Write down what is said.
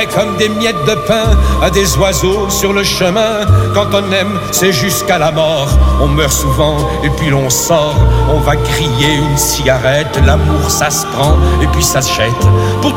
comme des miettes de pain à des oiseaux sur le chemin. Quand on aime, c'est jusqu'à la mort. On meurt souvent et puis l'on sort. On va griller une cigarette. L'amour, ça se prend et puis ça se jette. Pour